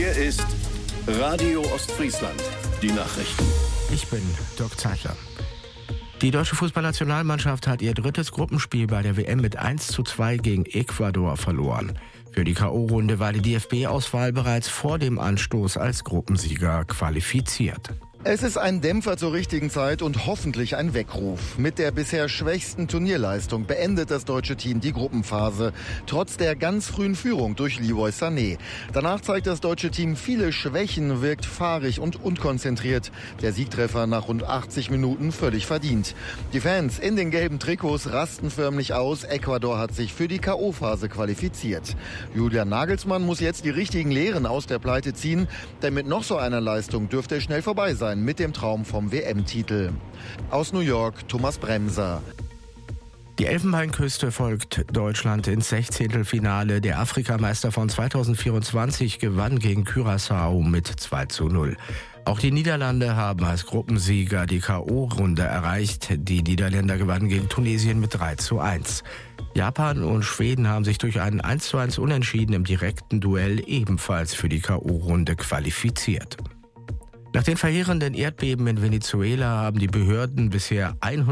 Hier ist Radio Ostfriesland. Die Nachrichten. Ich bin Dirk Zeitler. Die deutsche Fußballnationalmannschaft hat ihr drittes Gruppenspiel bei der WM mit 1:2 gegen Ecuador verloren. Für die K.O.-Runde war die DFB-Auswahl bereits vor dem Anstoß als Gruppensieger qualifiziert. Es ist ein Dämpfer zur richtigen Zeit und hoffentlich ein Weckruf. Mit der bisher schwächsten Turnierleistung beendet das deutsche Team die Gruppenphase, trotz der ganz frühen Führung durch Leroy Sané. Danach zeigt das deutsche Team viele Schwächen, wirkt fahrig und unkonzentriert. Der Siegtreffer nach rund 80 Minuten völlig verdient. Die Fans in den gelben Trikots rasten förmlich aus. Ecuador hat sich für die K.O.-Phase qualifiziert. Julian Nagelsmann muss jetzt die richtigen Lehren aus der Pleite ziehen, denn mit noch so einer Leistung dürfte es schnell vorbei sein mit dem Traum vom WM-Titel. Aus New York, Thomas Bremser. Die Elfenbeinküste folgt Deutschland ins Sechzehntelfinale. Der Afrikameister von 2024 gewann gegen Curaçao mit 2:0. Auch die Niederlande haben als Gruppensieger die K.O.-Runde erreicht. Die Niederländer gewannen gegen Tunesien mit 3:1. Japan und Schweden haben sich durch einen 1:1 Unentschieden im direkten Duell ebenfalls für die K.O.-Runde qualifiziert. Nach den verheerenden Erdbeben in Venezuela haben die Behörden bisher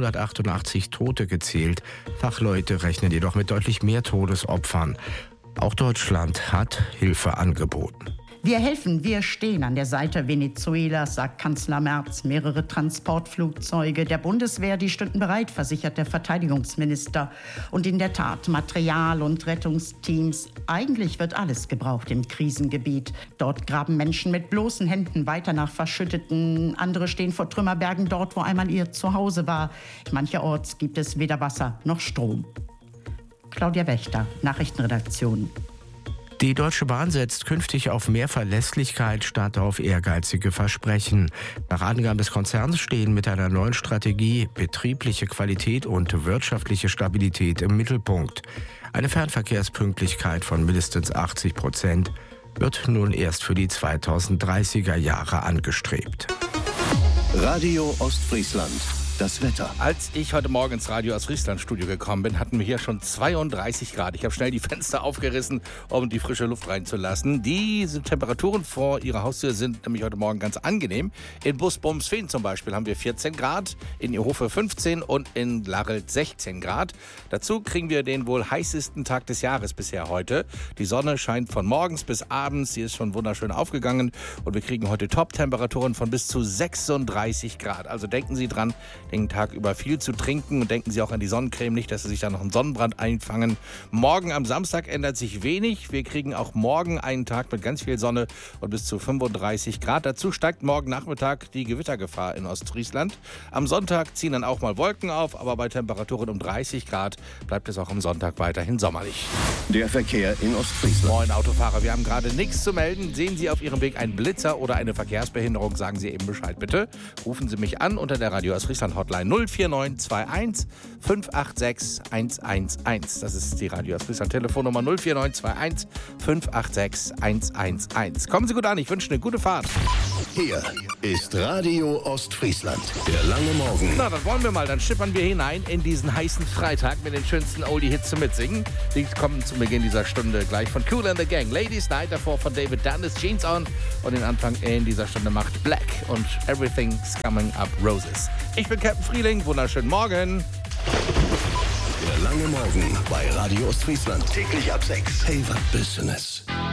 188 Tote gezählt. Fachleute rechnen jedoch mit deutlich mehr Todesopfern. Auch Deutschland hat Hilfe angeboten. Wir helfen, wir stehen an der Seite Venezuelas, sagt Kanzler Merz. Mehrere Transportflugzeuge der Bundeswehr, die stünden bereit, versichert der Verteidigungsminister. Und in der Tat, Material und Rettungsteams. Eigentlich wird alles gebraucht im Krisengebiet. Dort graben Menschen mit bloßen Händen weiter nach Verschütteten. Andere stehen vor Trümmerbergen dort, wo einmal ihr Zuhause war. Mancherorts gibt es weder Wasser noch Strom. Claudia Wächter, Nachrichtenredaktion. Die Deutsche Bahn setzt künftig auf mehr Verlässlichkeit statt auf ehrgeizige Versprechen. Nach Angaben des Konzerns stehen mit einer neuen Strategie betriebliche Qualität und wirtschaftliche Stabilität im Mittelpunkt. Eine Fernverkehrspünktlichkeit von mindestens 80% wird nun erst für die 2030er Jahre angestrebt. Radio Ostfriesland. Das Wetter. Als ich heute Morgen ins Radio Ostfriesland-Studio gekommen bin, hatten wir hier schon 32 Grad. Ich habe schnell die Fenster aufgerissen, um die frische Luft reinzulassen. Diese Temperaturen vor Ihrer Haustür sind nämlich heute Morgen ganz angenehm. In Busbomsfehn zum Beispiel haben wir 14 Grad, in Ierhofe 15 und in Larelt 16 Grad. Dazu kriegen wir den wohl heißesten Tag des Jahres bisher heute. Die Sonne scheint von morgens bis abends. Sie ist schon wunderschön aufgegangen. Und wir kriegen heute Top-Temperaturen von bis zu 36 Grad. Also denken Sie dran, den Tag über viel zu trinken und denken Sie auch an die Sonnencreme, nicht, dass Sie sich da noch einen Sonnenbrand einfangen. Morgen am Samstag ändert sich wenig. Wir kriegen auch morgen einen Tag mit ganz viel Sonne und bis zu 35 Grad. Dazu steigt morgen Nachmittag die Gewittergefahr in Ostfriesland. Am Sonntag ziehen dann auch mal Wolken auf, aber bei Temperaturen um 30 Grad bleibt es auch am Sonntag weiterhin sommerlich. Der Verkehr in Ostfriesland. Moin Autofahrer, wir haben gerade nichts zu melden. Sehen Sie auf Ihrem Weg einen Blitzer oder eine Verkehrsbehinderung, sagen Sie eben Bescheid bitte. Rufen Sie mich an unter der Radio Ostfriesland Hotline 04921 586 111. Das ist die Radio Ostfriesland Telefonnummer 04921 586 111. Kommen Sie gut an, ich wünsche eine gute Fahrt. Hier ist Radio Ostfriesland. Der lange Morgen. Na, dann wollen wir mal. Dann schippern wir hinein in diesen heißen Freitag mit den schönsten Oldie-Hits zum Mitsingen. Die kommen zum Beginn dieser Stunde gleich von Kool and the Gang. Ladies Night, davor von David Dundas, Jeans On. Und den Anfang in dieser Stunde macht Black und Everything's Coming Up Roses. Ich bin Captain Frieling. Wunderschönen Morgen. Der lange Morgen bei Radio Ostfriesland. Täglich ab 6. Favorite Business.